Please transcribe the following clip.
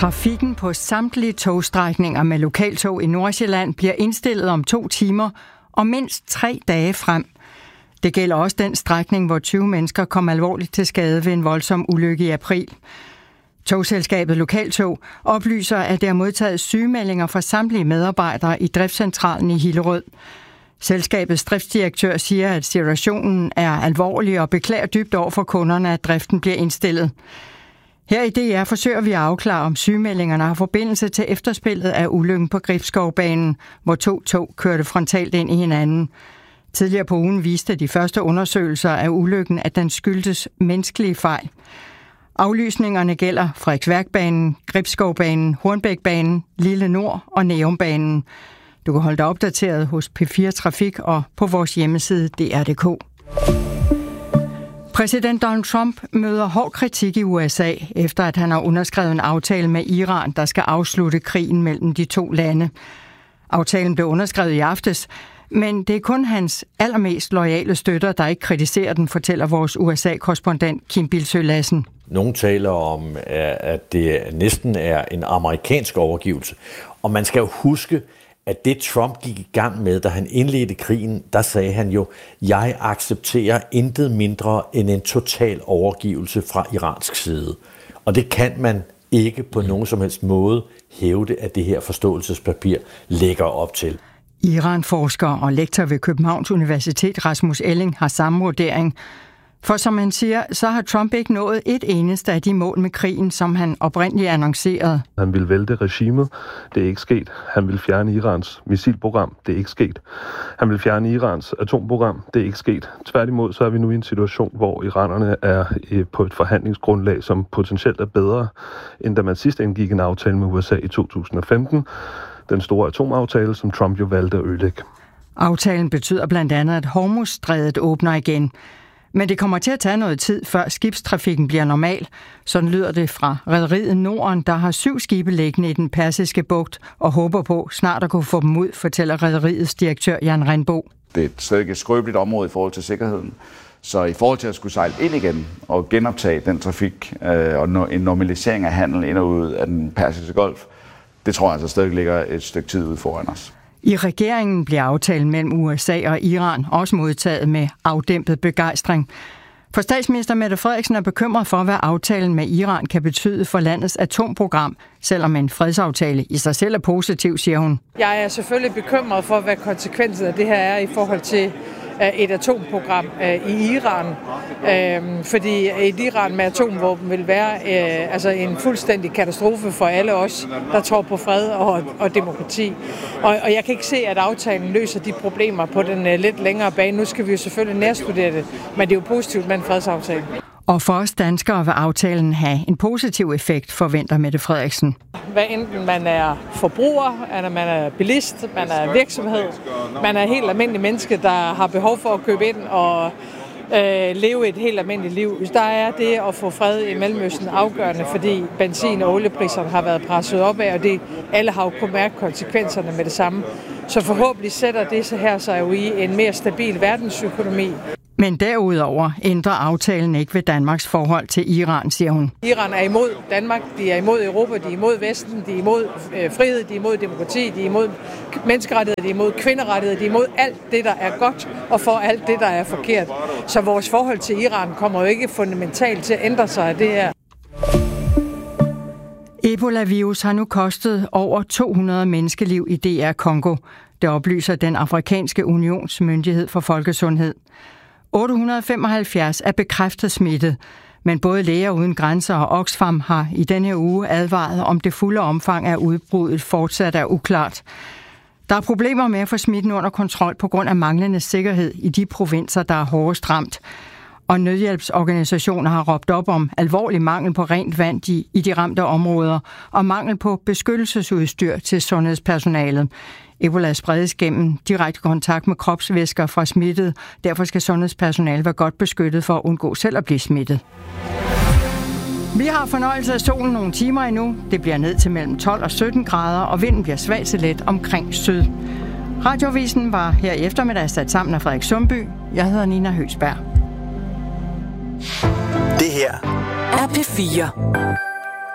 Trafikken på samtlige togstrækninger med lokaltog i Nordsjælland bliver indstillet om 2 timer og mindst 3 dage frem. Det gælder også den strækning, hvor 20 mennesker kom alvorligt til skade ved en voldsom ulykke i april. Togselskabet Lokaltog oplyser, at det har modtaget sygemeldinger fra samtlige medarbejdere i driftscentralen i Hillerød. Selskabets driftsdirektør siger, at situationen er alvorlig og beklager dybt over for kunderne, at driften bliver indstillet. Her i DR forsøger vi at afklare, om sygemeldingerne har forbindelse til efterspillet af ulykken på Gribskovbanen, hvor 2 tog kørte frontalt ind i hinanden. Tidligere på ugen viste de første undersøgelser af ulykken, at den skyldtes menneskelige fejl. Aflysningerne gælder Frederiksværkbanen, Gribskovbanen, Hornbækbanen, Lille Nord og Nærumbanen. Du kan holde dig opdateret hos P4 Trafik og på vores hjemmeside dr.dk. Præsident Donald Trump møder hård kritik i USA, efter at han har underskrevet en aftale med Iran, der skal afslutte krigen mellem de 2 lande. Aftalen blev underskrevet i aftes, men det er kun hans allermest loyale støtter, der ikke kritiserer den, fortæller vores USA-korrespondent Kim Bildsøe Lassen. Nogle taler om, at det næsten er en amerikansk overgivelse. Og man skal jo huske, at det Trump gik i gang med, da han indledte krigen, der sagde han jo, jeg accepterer intet mindre end en total overgivelse fra iransk side. Og det kan man ikke på nogen som helst måde hævde, at det her forståelsespapir lægger op til. Iran-forsker og lektor ved Københavns Universitet Rasmus Elling har samme vurdering. For som han siger, så har Trump ikke nået et eneste af de mål med krigen, som han oprindeligt annoncerede. Han vil vælte regimet. Det er ikke sket. Han vil fjerne Irans missilprogram. Det er ikke sket. Han vil fjerne Irans atomprogram. Det er ikke sket. Tværtimod så er vi nu i en situation, hvor iranerne er på et forhandlingsgrundlag, som potentielt er bedre, end da man sidst indgik en aftale med USA i 2015. Den store atomaftale, som Trump jo valgte at ødelægge. Aftalen betyder blandt andet, at Hormuzstrædet åbner igen. Men det kommer til at tage noget tid, før skibstrafikken bliver normal. Sådan lyder det fra rederiet Norden, der har 7 skibe liggende i den persiske bugt og håber på snart at kunne få dem ud, fortæller rederiets direktør Jan Rindbo. Det er et stadig skrøbeligt område i forhold til sikkerheden. Så i forhold til at skulle sejle ind igen og genoptage den trafik og en normalisering af handel ind og ud af den persiske golf, det tror jeg altså stadig ligger et stykke tid ude foran os. I regeringen bliver aftalen mellem USA og Iran også modtaget med afdæmpet begejstring. For statsminister Mette Frederiksen er bekymret for, hvad aftalen med Iran kan betyde for landets atomprogram, selvom en fredsaftale i sig selv er positiv, siger hun. Jeg er selvfølgelig bekymret for, hvad konsekvensen af det her er i forhold til et atomprogram i Iran. Fordi et Iran med atomvåben vil være en fuldstændig katastrofe for alle os, der tror på fred og demokrati. Og jeg kan ikke se, at aftalen løser de problemer på den lidt længere bane. Nu skal vi jo selvfølgelig nærstudere det, men det er jo positivt med en fredsaftale. Og for os danskere vil aftalen have en positiv effekt, forventer Mette Frederiksen. Hvad enten man er forbruger, eller man er bilist, man er virksomhed, man er helt almindelig menneske, der har behov for at købe ind og leve et helt almindeligt liv. Der er det at få fred i Mellemøsten afgørende, fordi benzin- og oliepriserne har været presset op af, og alle har jo kunnet mærke konsekvenserne med det samme. Så forhåbentlig sætter det her sig jo i en mere stabil verdensøkonomi. Men derudover ændrer aftalen ikke ved Danmarks forhold til Iran, siger hun. Iran er imod Danmark, de er imod Europa, de er imod Vesten, de er imod frihed, de er imod demokrati, de er imod menneskerettigheder, de er imod kvinderettigheder, de er imod alt det, der er godt, og for alt det, der er forkert. Så vores forhold til Iran kommer jo ikke fundamentalt til at ændre sig af det her. Ebola-virus har nu kostet over 200 menneskeliv i DR Congo. Det oplyser den afrikanske unions myndighed for folkesundhed. 875 er bekræftet smittet, men både Læger Uden Grænser og Oxfam har i denne uge advaret om det fulde omfang af udbruddet fortsat er uklart. Der er problemer med at få smitten under kontrol på grund af manglende sikkerhed i de provinser, der er hårdest ramt. Og nødhjælpsorganisationer har råbt op om alvorlig mangel på rent vand i de ramte områder og mangel på beskyttelsesudstyr til sundhedspersonalet. Ebola spredes gennem direkte kontakt med kropsvæsker fra smittet. Derfor skal sundhedspersonale være godt beskyttet for at undgå selv at blive smittet. Vi har fornøjelse af solen nogle timer endnu. Det bliver ned til mellem 12 og 17 grader, og vinden bliver svag til let omkring syd. Radioavisen var her i eftermiddag sat sammen af Frederik Sundby. Jeg hedder Nina Høgsberg. Det her er P4.